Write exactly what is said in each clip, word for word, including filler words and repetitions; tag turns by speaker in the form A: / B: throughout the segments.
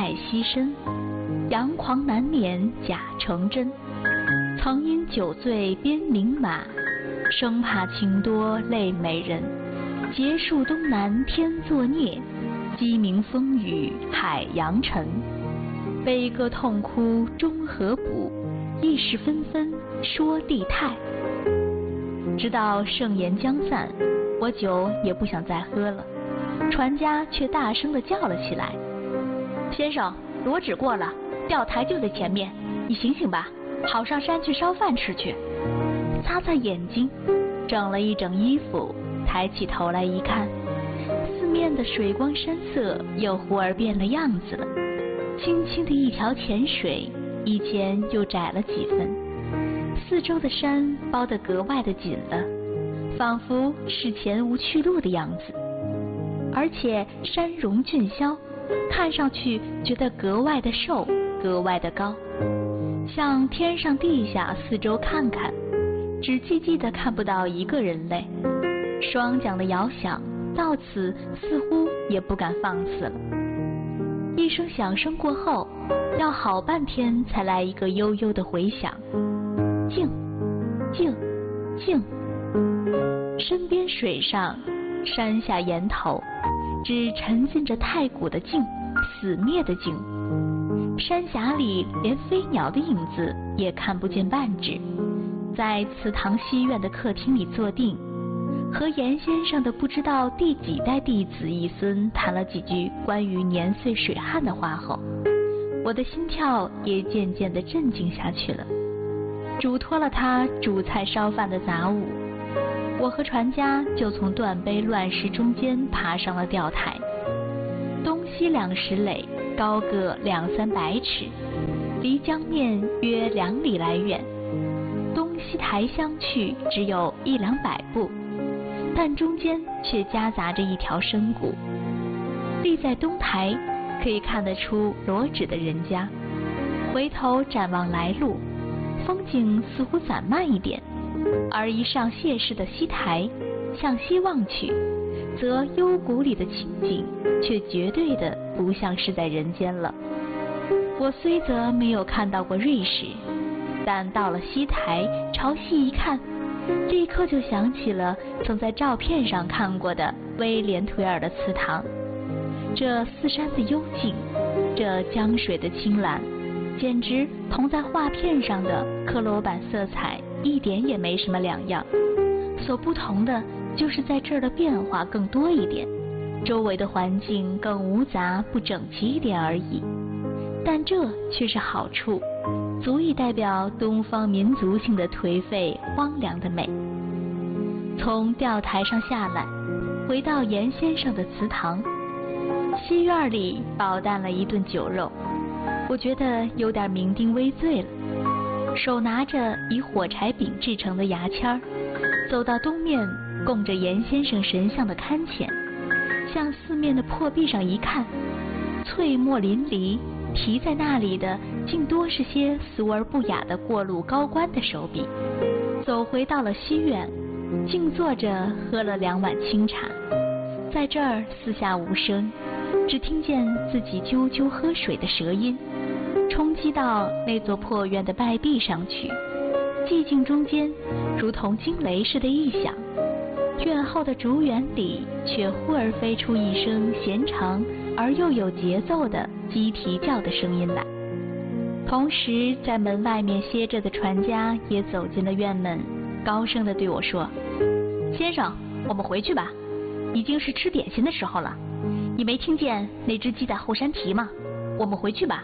A: 太稀深，佯狂难免假成真。曾因酒醉鞭名马，生怕情多累美人。结束东南天作孽，鸡鸣风雨海洋沉。悲歌痛哭终何补，一时纷纷说地态。直到盛宴将散，我酒也不想再喝了，船家却大声地叫了起来：先生，罗纸过了，钓台就在前面，你醒醒吧，好上山去烧饭吃去。擦擦眼睛，整了一整衣服，抬起头来一看，四面的水光山色又忽而变了样子了。清清的一条浅水，以前又窄了几分，四周的山包得格外的紧了，仿佛是前无去路的样子。而且山容峻削，看上去觉得格外的瘦，格外的高。向天上地下四周看看，只寂寂的看不到一个人类。双桨的摇响到此似乎也不敢放肆了。一声响声过后，要好半天才来一个悠悠的回响。静，静，静。身边水上，山下岩头，只沉浸着太古的静，死灭的静。山峡里连飞鸟的影子也看不见半只。在祠堂西院的客厅里坐定，和严先生的不知道第几代弟子一孙谈了几句关于年岁水旱的话后，我的心跳也渐渐地镇静下去了。嘱托了他煮菜烧饭的杂物，我和船家就从断碑乱石中间爬上了钓台。东西两石垒，高个两三百尺，离江面约两里来远。东西台相去只有一两百步，但中间却夹杂着一条深谷。立在东台，可以看得出罗纸的人家。回头展望来路，风景似乎暂慢一点，而一上谢氏的西台，向西望去，则幽谷里的清景却绝对的不像是在人间了。我虽则没有看到过瑞士，但到了西台，朝西一看，立刻就想起了曾在照片上看过的威廉推尔的祠堂。这四山的幽静，这江水的清蓝，简直同在画片上的克罗版色彩一点也没什么两样。所不同的就是在这儿的变化更多一点，周围的环境更无杂不整齐一点而已。但这却是好处，足以代表东方民族性的颓废荒凉的美。从钓台上下来，回到严先生的祠堂，西院里饱啖了一顿酒肉，我觉得有点酩酊微醉了，手拿着以火柴饼制成的牙签儿，走到东面供着严先生神像的龛前，向四面的破壁上一看，翠墨淋漓，题在那里的竟多是些俗而不雅的过路高官的手笔。走回到了西院，静坐着喝了两碗清茶，在这儿四下无声，只听见自己啾啾喝水的舌音冲击到那座破院的败壁上去，寂静中间如同惊雷似的异响。院后的竹园里却忽而飞出一声弦长而又有节奏的鸡啼叫的声音来。同时在门外面歇着的船家也走进了院门，高声地对我说：先生，我们回去吧，已经是吃点心的时候了。你没听见那只鸡在后山啼吗？我们回去吧。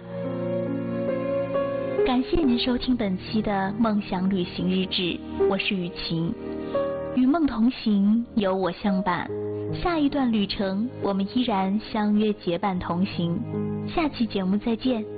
A: 感谢您收听本期的梦想旅行日志，我是雨晴，与梦同行，有我相伴。下一段旅程我们依然相约结伴同行，下期节目再见。